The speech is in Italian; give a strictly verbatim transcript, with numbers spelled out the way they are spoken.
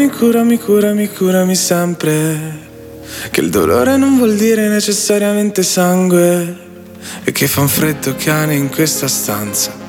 curami, curami, curami, curami sempre. Che il dolore non vuol dire necessariamente sangue. E che fa un freddo cane in questa stanza.